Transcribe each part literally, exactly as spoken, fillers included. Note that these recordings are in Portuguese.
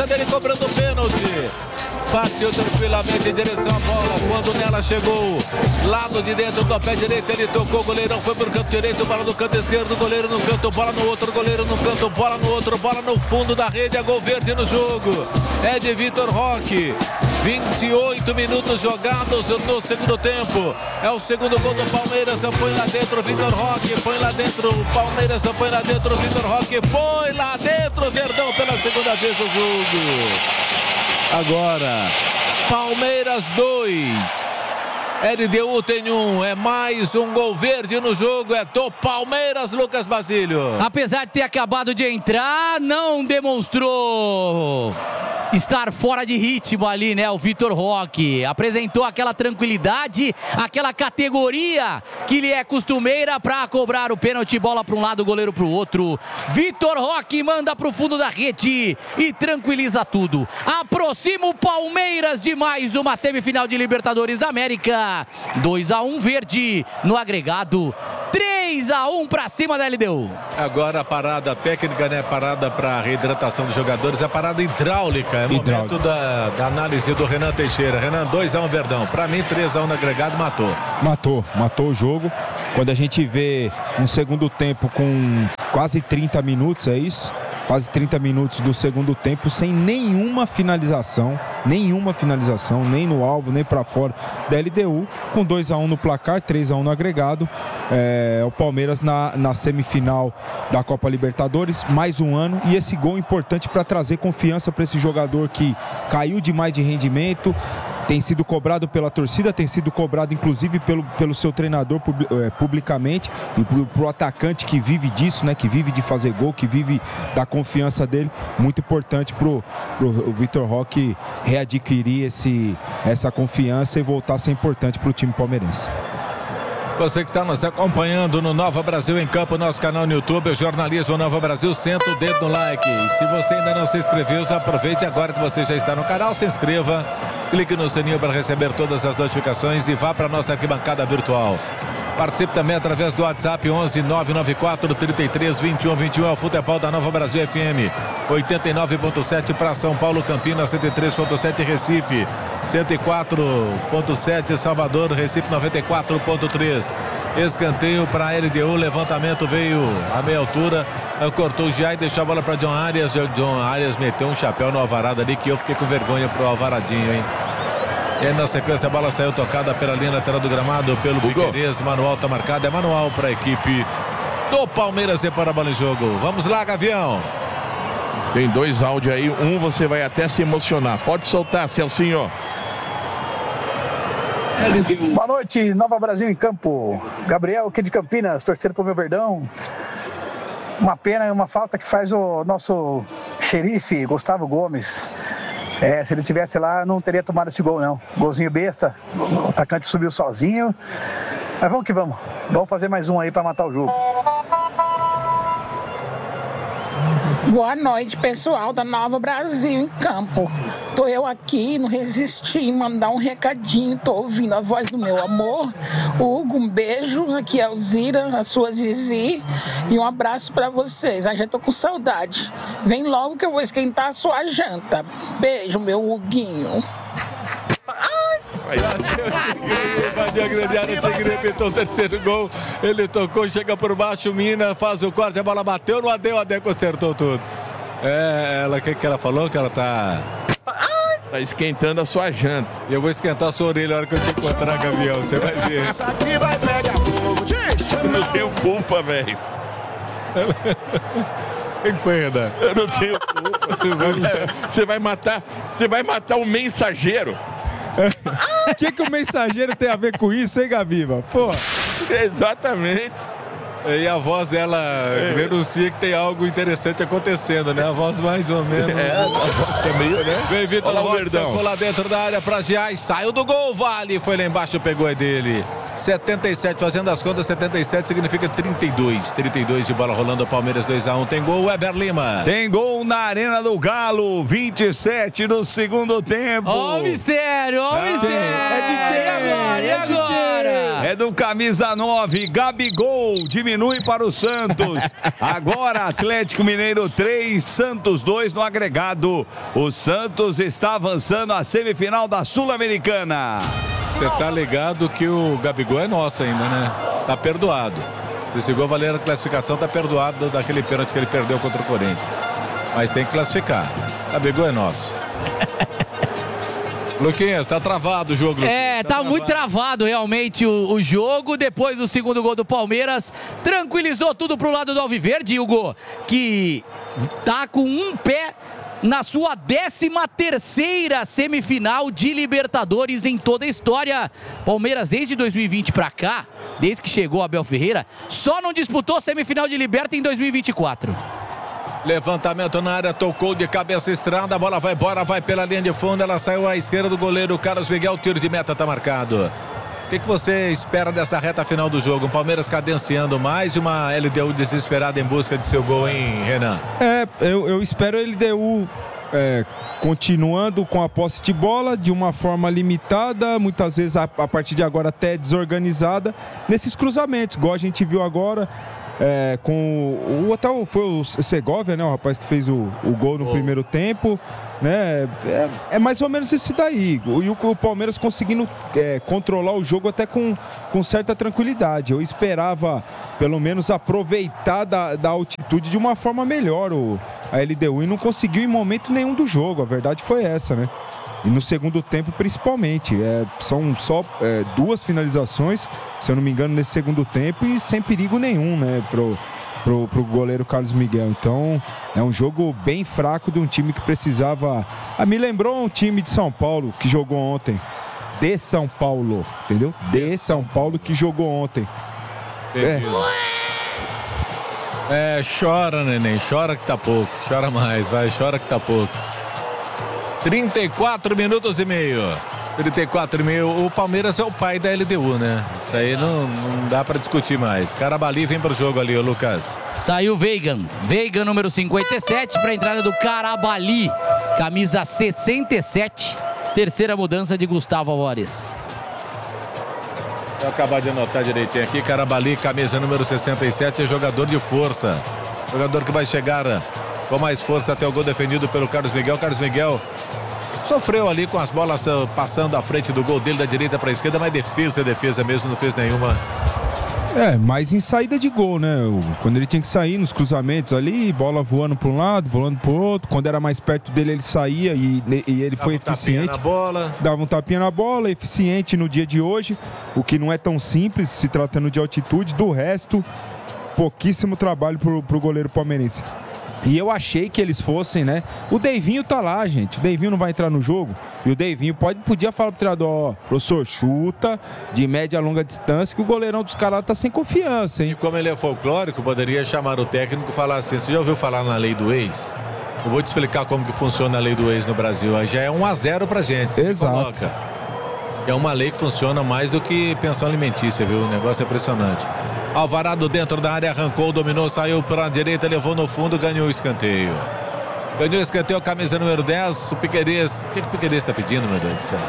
cabeça dele, cobrando o pênalti. Partiu tranquilamente em direção à bola. Quando nela chegou, lado de dentro do pé direito, ele tocou, o goleirão foi pro canto direito, bola no canto esquerdo, goleiro no canto, bola no outro, goleiro no canto, bola no outro, bola no fundo da rede, é gol verde no jogo. É de Vitor Roque. vinte e oito minutos jogados no segundo tempo. É o segundo gol do Palmeiras. Põe lá dentro, Vitor Roque. Põe lá dentro, o Palmeiras. Põe lá dentro, Vitor Roque. Põe lá dentro, Verdão, pela segunda vez no jogo. Agora, Palmeiras dois, L D U tem um, é mais um gol verde no jogo, é do Palmeiras, Lucas Basílio. Apesar de ter acabado de entrar, não demonstrou estar fora de ritmo ali, né? O Vitor Roque apresentou aquela tranquilidade, aquela categoria que lhe é costumeira para cobrar o pênalti, bola para um lado, goleiro para o outro. Vitor Roque manda para o fundo da rede e tranquiliza tudo. Aproxima o Palmeiras de mais uma semifinal de Libertadores da América. dois a um verde no agregado. três a um para cima da L D U. Agora a parada técnica, né? Parada para reidratação dos jogadores, a parada hidráulica. É momento da, da análise do Renan Teixeira. Renan, dois a um Verdão. Para mim, três a um no agregado, matou. Matou, matou o jogo. Quando a gente vê um segundo tempo com quase trinta minutos, é isso? Quase trinta minutos do segundo tempo sem nenhuma finalização, nenhuma finalização, nem no alvo, nem para fora da L D U, com dois a um no placar, três a um no agregado. É, o Palmeiras na, na semifinal da Copa Libertadores, mais um ano, e esse gol importante para trazer confiança para esse jogador que caiu demais de rendimento, tem sido cobrado pela torcida, tem sido cobrado inclusive pelo, pelo seu treinador publicamente, e para o atacante que vive disso, né, que vive de fazer gol, que vive da confiança dele. Muito importante para o Vitor Roque readquirir esse, essa confiança e voltar a ser importante para o time palmeirense. Você que está nos acompanhando no Nova Brasil em Campo, nosso canal no YouTube, o Jornalismo Nova Brasil, senta o dedo no like. E se você ainda não se inscreveu, aproveite agora que você já está no canal, se inscreva, clique no sininho para receber todas as notificações e vá para a nossa arquibancada virtual. Participe também através do WhatsApp onze nove nove quatro, trinta e três, vinte e um, vinte e um. É o futebol da Nova Brasil F M oitenta e nove ponto sete para São Paulo, Campinas cento e três ponto sete, Recife cento e quatro ponto sete, Salvador, Recife noventa e quatro ponto três. Escanteio para a L D U, levantamento veio a meia altura, cortou o Gia e deixou a bola para John Arias. John Arias meteu um chapéu no Alvarado ali que eu fiquei com vergonha pro Alvaradinho, hein? E aí na sequência a bola saiu tocada pela linha lateral do gramado pelo Piquerez. Manual tá marcado, é manual para a equipe do Palmeiras e para a bola em jogo. Vamos lá, Gavião. Tem dois áudios aí, um você vai até se emocionar. Pode soltar, Celcinho. Boa noite, Nova Brasil em Campo. Gabriel aqui de Campinas, torcendo pro meu Verdão. Uma pena, uma falta que faz o nosso xerife, Gustavo Gomes. É, se ele estivesse lá, não teria tomado esse gol, não. Golzinho besta, o atacante subiu sozinho. Mas vamos que vamos. Vamos fazer mais um aí para matar o jogo. Boa noite, pessoal da Nova Brasil em Campo. Tô eu aqui, não resisti em mandar um recadinho. Tô ouvindo a voz do meu amor. Hugo, um beijo. Aqui é a Alzira, a sua Zizi. E um abraço pra vocês. Ah, já tô com saudade. Vem logo que eu vou esquentar a sua janta. Beijo, meu Huguinho. Invadiu a grande área, o Tigre repetiu o terceiro gol. Ele tocou, chega por baixo, Mina faz o corte, a bola bateu no Adeu, a Adeu consertou tudo. É, ela, o que, que ela falou? Que ela tá... Tá esquentando a sua janta. E eu vou esquentar a sua orelha a hora que eu te encontrar, Gavião, você vai ver. Isso aqui vai pegar fogo, eu não tenho culpa, velho. O que foi, Renan? Eu não tenho culpa. Você vai matar, você vai matar o mensageiro. O que, que o mensageiro tem a ver com isso, hein, Gaviva? Pô. Exatamente. E a voz dela é. denuncia que tem algo interessante acontecendo, né? A voz mais ou menos. É, a voz também, né? Vem Vitor Roque, tocou lá dentro da área pra Giai, saiu do gol, Vale, foi lá embaixo, pegou é dele. setenta e sete, fazendo as contas, setenta e sete significa trinta e dois. trinta e dois de bola rolando, Palmeiras dois a um. Tem gol, Weber Lima. Tem gol na Arena do Galo, vinte e sete no segundo tempo. Ó o mistério, ó o mistério. É de quem? E agora? E agora? É do camisa nove, Gabigol, diminui para o Santos. Agora Atlético Mineiro três, Santos dois no agregado. O Santos está avançando à semifinal da Sul-Americana. Você tá ligado que o Gabigol é nosso ainda, né? Tá perdoado. Se esse gol valer a classificação, tá perdoado daquele pênalti que ele perdeu contra o Corinthians. Mas tem que classificar. Gabigol é nosso. Luquinhas, tá travado o jogo, Luquinhas. É, tá, tá muito travado realmente o, o jogo. Depois do segundo gol do Palmeiras, tranquilizou tudo pro lado do Alviverde, Hugo, que tá com um pé na sua décima terceira semifinal de Libertadores em toda a história. Palmeiras, desde dois mil e vinte pra cá, desde que chegou Abel Ferreira, só não disputou semifinal de Liberta em dois mil e vinte e quatro. Levantamento na área, tocou de cabeça estrada, a bola vai embora, vai pela linha de fundo, ela saiu à esquerda do goleiro Carlos Miguel, tiro de meta tá marcado. O que, que você espera dessa reta final do jogo? Um Palmeiras cadenciando mais e uma L D U desesperada em busca de seu gol, hein, Renan? É, eu, eu espero a L D U é, continuando com a posse de bola de uma forma limitada, muitas vezes a, a partir de agora até desorganizada, nesses cruzamentos, igual a gente viu agora. É, com o até foi o Segovia, né, o rapaz que fez o, o gol no oh. primeiro tempo, né, é, é mais ou menos esse daí, e o, o Palmeiras conseguindo é, controlar o jogo até com, com certa tranquilidade. Eu esperava pelo menos aproveitar da, da altitude de uma forma melhor o, a L D U, e não conseguiu em momento nenhum do jogo, a verdade foi essa, né. E no segundo tempo, principalmente. É, são só é, duas finalizações, se eu não me engano, nesse segundo tempo, e sem perigo nenhum, né, pro, pro, pro goleiro Carlos Miguel. Então, é um jogo bem fraco de um time que precisava... Ah, me lembrou um time de São Paulo que jogou ontem. De São Paulo, entendeu? De São Paulo que jogou ontem. É. é, chora, neném. Chora que tá pouco. Chora mais, vai. Chora que tá pouco. trinta e quatro minutos e meio. trinta e quatro e meio. O Palmeiras é o pai da L D U, né? Isso aí não, não dá pra discutir mais. Carabali vem pro jogo ali, ô Lucas. Saiu Veigan. Veigan, número cinquenta e sete, pra entrada do Carabali. Camisa sessenta e sete. Terceira mudança de Gustavo Álvares. Vou acabar de anotar direitinho aqui. Carabali, camisa número sessenta e sete, é jogador de força. Jogador que vai chegar com mais força até o gol defendido pelo Carlos Miguel. Carlos Miguel sofreu ali com as bolas passando à frente do gol dele da direita para a esquerda, mas defesa, defesa mesmo, não fez nenhuma. É, mas em saída de gol, né? Quando ele tinha que sair nos cruzamentos ali, bola voando para um lado, voando para o outro. Quando era mais perto dele, ele saía e, e ele Dava foi um eficiente. Na bola. Dava um tapinha na bola, eficiente no dia de hoje, o que não é tão simples se tratando de altitude. Do resto, pouquíssimo trabalho para o goleiro palmeirense. E eu achei que eles fossem, né? O Deivinho tá lá, gente. O Deivinho não vai entrar no jogo. E o Deivinho pode, podia falar pro treinador, ó, professor, chuta de média a longa distância, que o goleirão dos caras tá sem confiança, hein? E como ele é folclórico, poderia chamar o técnico e falar assim: você já ouviu falar na lei do ex? Eu vou te explicar como que funciona a lei do ex no Brasil. Aí já é um a zero pra gente. Você Exato. Coloca. É uma lei que funciona mais do que pensão alimentícia, viu? O negócio é impressionante. Alvarado dentro da área, arrancou, dominou, saiu para a direita, levou no fundo, ganhou o escanteio. Ganhou o escanteio, camisa número dez, o Piquerez. O que, que o Piquerez está pedindo, meu Deus do céu?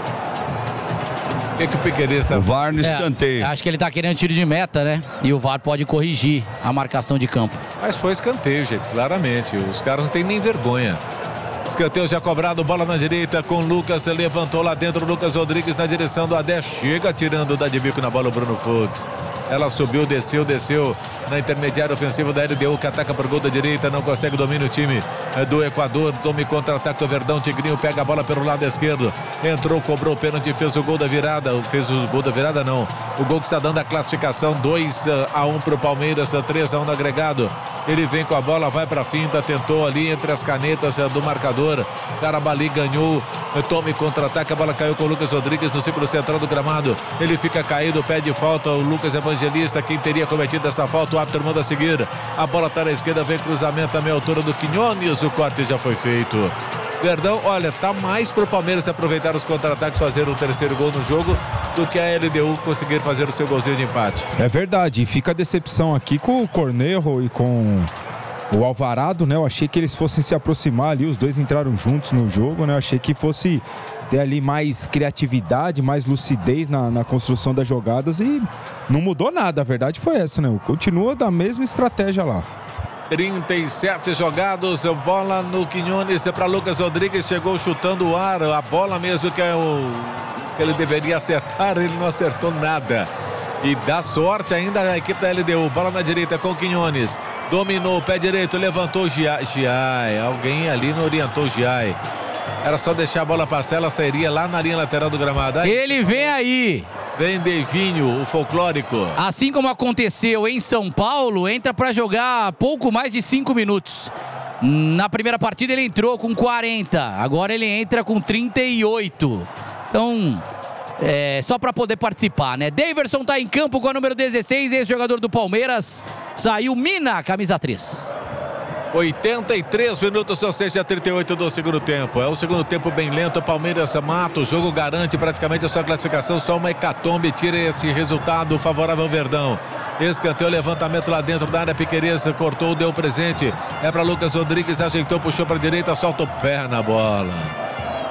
O que, que o Piquerez está... O V A R no É, escanteio. acho que ele tá querendo tiro de meta, né? E o V A R pode corrigir a marcação de campo. Mas foi escanteio, gente, claramente. Os caras não têm nem vergonha. Escanteio já cobrado, bola na direita com o Lucas, levantou lá dentro, Lucas Rodrigues na direção do Adé, chega tirando da de bico na bola o Bruno Fux. Ela subiu, desceu, desceu na intermediária ofensiva da L D U, que ataca por gol da direita, não consegue domínio o time do Equador, tome contra-ataque do Verdão, Tigrinho pega a bola pelo lado esquerdo, entrou, cobrou o pênalti, fez o gol da virada, fez o gol da virada não, o gol que está dando a classificação, dois a um pro Palmeiras, três a um no agregado. Ele vem com a bola, vai pra finta, tentou ali entre as canetas do marcador. Carabali ganhou, tome contra-ataque, a bola caiu com o Lucas Rodrigues no círculo central do gramado. Ele fica caído, pede falta, o Lucas Evangelista, quem teria cometido essa falta, o árbitro manda seguir. A bola tá na esquerda, vem cruzamento à meia altura do Quinones, o corte já foi feito. Verdão, olha, tá mais pro Palmeiras aproveitar os contra-ataques, fazer o terceiro gol no jogo, do que a L D U conseguir fazer o seu golzinho de empate. É verdade, e fica a decepção aqui com o Cornejo e com, o Alvarado, né? Eu achei que eles fossem se aproximar ali, os dois entraram juntos no jogo, né? Eu achei que fosse ter ali mais criatividade, mais lucidez na, na construção das jogadas e não mudou nada, a verdade foi essa, né? Continua da mesma estratégia lá. trinta e sete jogados, bola no Quiñones para Lucas Rodrigues, chegou chutando o ar, a bola mesmo que, é o, que ele deveria acertar, ele não acertou nada. E dá sorte ainda a equipe da L D U. Bola na direita com o Quiñones. Dominou, pé direito, levantou o Giai. Giai. Alguém ali não orientou o Giai. Era só deixar a bola passar, ela sairia lá na linha lateral do gramado. Aí, ele vem aí. Vem Devinho, o folclórico. Assim como aconteceu em São Paulo, entra para jogar pouco mais de cinco minutos. Na primeira partida ele entrou com quarenta. Agora ele entra com trinta e oito. Então... É, só para poder participar, né? Daverson tá em campo com a número dezesseis, ex-jogador do Palmeiras. Saiu Mina, camisa três. oitenta e três minutos, ou seja, trinta e oito do segundo tempo. É o segundo tempo bem lento, o Palmeiras mata, o jogo garante praticamente a sua classificação. Só uma hecatombe tira esse resultado favorável ao Verdão. Escanteio, levantamento lá dentro da área, Piquerez cortou, deu presente. É para Lucas Rodrigues, ajeitou, puxou para direita, solta o pé na bola.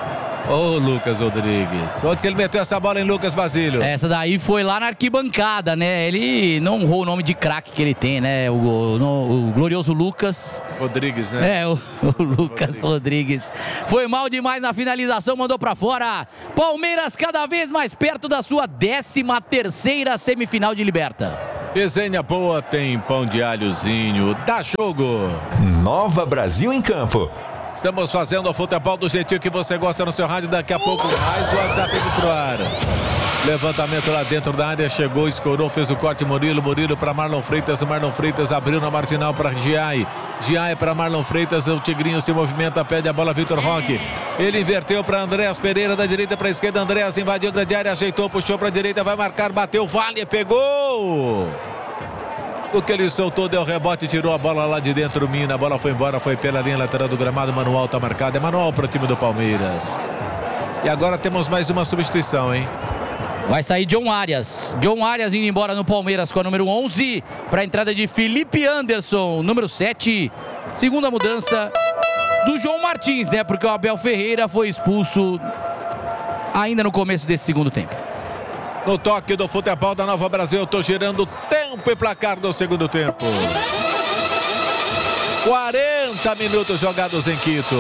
Ô, oh, Lucas Rodrigues. Onde que ele meteu essa bola em Lucas Basílio? Essa daí foi lá na arquibancada, né? Ele não honrou o nome de craque que ele tem, né? O, o, o glorioso Lucas Rodrigues, né? É, o, o Lucas Rodrigues. Rodrigues. Foi mal demais na finalização, mandou pra fora. Palmeiras cada vez mais perto da sua décima terceira semifinal de Liberta. Resenha boa, tem pão de alhozinho. Dá jogo. Nova Brasil em campo. Estamos fazendo o futebol do jeitinho que você gosta no seu rádio. Daqui a pouco mais o WhatsApp indo pro ar. Levantamento lá dentro da área, chegou, escorou, fez o corte, Murilo, Murilo para Marlon Freitas, Marlon Freitas abriu na marginal para Giai, Giai para Marlon Freitas, o Tigrinho se movimenta, pede a bola Vitor Roque, ele inverteu para Andréas Pereira, da direita para a esquerda, Andréas invadiu a grande área, ajeitou, puxou para a direita, vai marcar, bateu, vale, pegou! O que ele soltou, deu rebote, tirou a bola lá de dentro, Mina, a bola foi embora, foi pela linha lateral do gramado, Manuel tá marcado, é Manuel para o time do Palmeiras. E agora temos mais uma substituição, hein? Vai sair John Arias. John Arias indo embora no Palmeiras com a número onze, para a entrada de Felipe Anderson, número sete. Segunda mudança do João Martins, né? Porque o Abel Ferreira foi expulso ainda no começo desse segundo tempo. No toque do futebol da Nova Brasil, eu tô girando tempo e placar do segundo tempo. quarenta minutos jogados em Quito.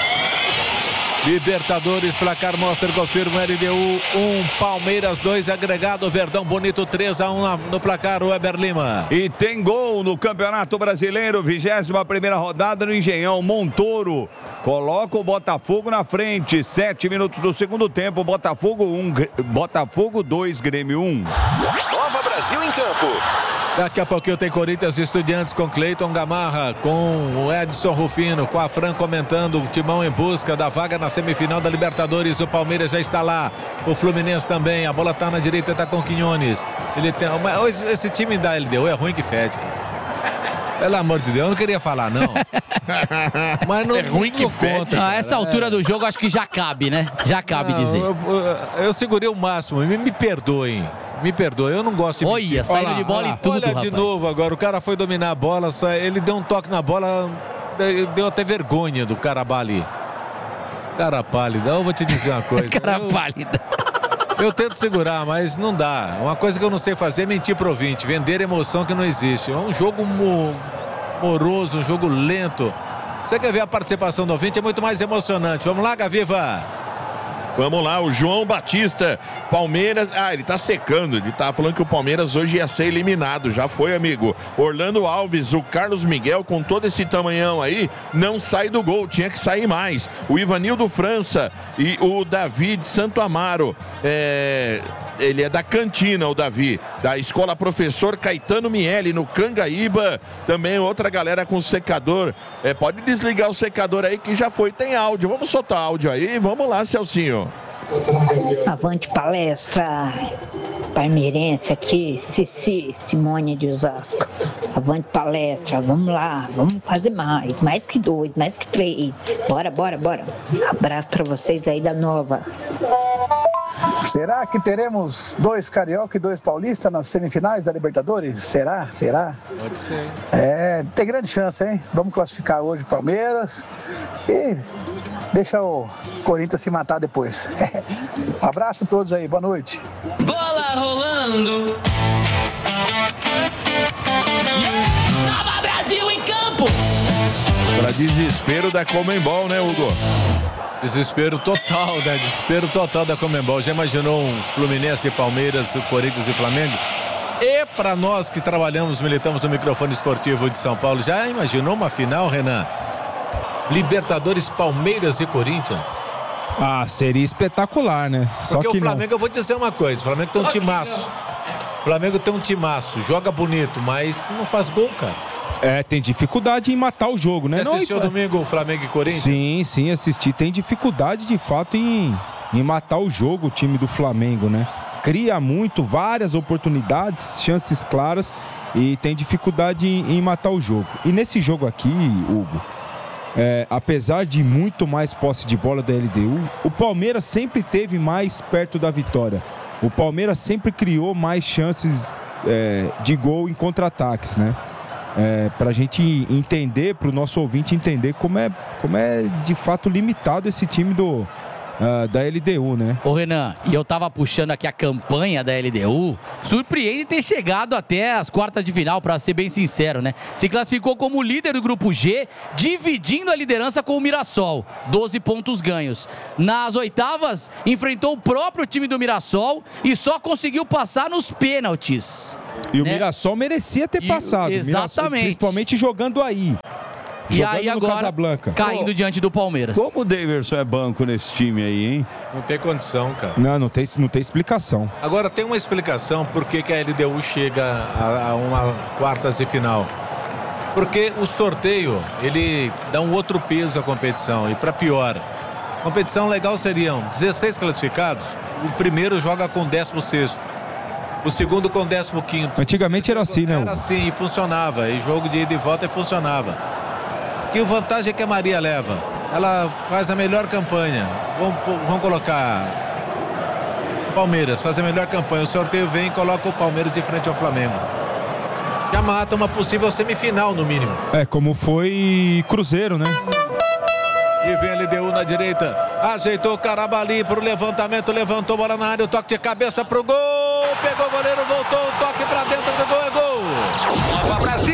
Libertadores, placar mostra, confirma L D U um, Palmeiras dois, agregado Verdão Bonito três a um no placar, o Weber Lima. E tem gol no Campeonato Brasileiro, vigésima primeira rodada no Engenhão, Montoro coloca o Botafogo na frente, sete minutos do segundo tempo, Botafogo um, Botafogo dois, Grêmio um. Nova Brasil em campo. Daqui a pouquinho tem Corinthians e Estudiantes com Cleiton Gamarra, com o Edson Rufino, com a Fran comentando o Timão em busca da vaga na semifinal da Libertadores. O Palmeiras já está lá, o Fluminense também, a bola tá na direita, tá com Quiñones. Ele tem, mas esse time da L D U é ruim que fede, cara. Pelo amor de Deus, eu não queria falar, não. Mas não, é ruim que fede. A essa altura do jogo, acho que já cabe, né? Já cabe não, dizer. Eu, eu, eu segurei o máximo, me, me perdoem. Me perdoe, eu não gosto de mentir. Olha, saindo de bola e tudo, Olha rapaz. de novo agora, o cara foi dominar a bola, ele deu um toque na bola, deu até vergonha do Carabali. Cara pálida, eu vou te dizer uma coisa. Cara eu, pálida. Eu tento segurar, mas não dá. Uma coisa que eu não sei fazer é mentir pro ouvinte, vender emoção que não existe. É um jogo mo moroso, um jogo lento. Você quer ver a participação do ouvinte, é muito mais emocionante. Vamos lá, Gaviva. Vamos lá, o João Batista, Palmeiras, ah, ele tá secando, ele tá falando que o Palmeiras hoje ia ser eliminado, já foi, amigo. Orlando Alves, o Carlos Miguel, com todo esse tamanhão aí, não sai do gol, tinha que sair mais. O Ivanildo França e o Davi de Santo Amaro, é... ele é da Cantina, o Davi, da Escola Professor Caetano Miele, no Cangaíba, também outra galera com secador, é, pode desligar o secador aí que já foi, tem áudio, vamos soltar áudio aí, vamos lá, Celcinho. Avante palestra, palmeirense aqui, Cici, Simone de Osasco. Avante palestra, vamos lá, vamos fazer mais, mais que dois, mais que três. Bora, bora, bora. Abraço pra vocês aí da Nova. Será que teremos dois carioca e dois paulistas nas semifinais da Libertadores? Será? Será? Pode ser. É, tem grande chance, hein? Vamos classificar hoje o Palmeiras e deixa o Corinthians se matar depois. Um abraço a todos aí, boa noite. Bola rolando. Nova Brasil em campo. Para desespero da Conmebol, né, Hugo? Desespero total, né? Desespero total da Conmebol. Já imaginou um Fluminense e Palmeiras, Corinthians e Flamengo? E para nós que trabalhamos, militamos no microfone esportivo de São Paulo, já imaginou uma final, Renan? Libertadores, Palmeiras e Corinthians? Ah, seria espetacular, né? Só Porque que o Flamengo, não. eu vou dizer uma coisa, o Flamengo tem um timaço. O Flamengo tem um timaço, joga bonito, mas não faz gol, cara. É, tem dificuldade em matar o jogo, né? Você assistiu não, domingo o Flamengo e Corinthians? Sim, sim, assisti. Tem dificuldade, de fato, em, em matar o jogo, o time do Flamengo, né? Cria muito, várias oportunidades, chances claras e tem dificuldade em, em matar o jogo. E nesse jogo aqui, Hugo, é, apesar de muito mais posse de bola da L D U, o Palmeiras sempre teve mais perto da vitória. O Palmeiras sempre criou mais chances é, de gol em contra-ataques, né? É, para a gente entender, para o nosso ouvinte entender como é, como é de fato limitado esse time do, uh, da L D U, né? Ô Renan, e eu tava puxando aqui a campanha da L D U, surpreende ter chegado até as quartas de final, pra ser bem sincero, né? Se classificou como líder do grupo G, dividindo a liderança com o Mirassol, doze pontos ganhos. Nas oitavas, enfrentou o próprio time do Mirassol e só conseguiu passar nos pênaltis. E o né? Mirassol merecia ter E- passado. exatamente. Mirassol, principalmente jogando aí. E Jogando aí no agora, Casablanca. caindo diante do Palmeiras. Como o Daverson é banco nesse time aí, hein? Não tem condição, cara. Não, não tem, não tem explicação. Agora, tem uma explicação por que, que a L D U chega a, a uma quartas de final. Porque o sorteio, ele dá um outro peso à competição. E para pior, competição legal seriam dezesseis classificados, o primeiro joga com décimo sexto. O segundo com décimo quinto. Antigamente era assim, né? Era Hugo? assim, e funcionava. E jogo de ida e volta e funcionava. Que vantagem que a Maria leva? Ela faz a melhor campanha. Vamos, vamos colocar Palmeiras, faz a melhor campanha. O sorteio vem e coloca o Palmeiras de frente ao Flamengo. Já mata uma possível semifinal, no mínimo. É, como foi Cruzeiro, né? E vem a L D U na direita. Ajeitou o Carabali pro levantamento. Levantou, bola na área. O toque de cabeça pro gol. Pegou o goleiro, voltou. O toque pra dentro do gol. É gol. Nova Brasil.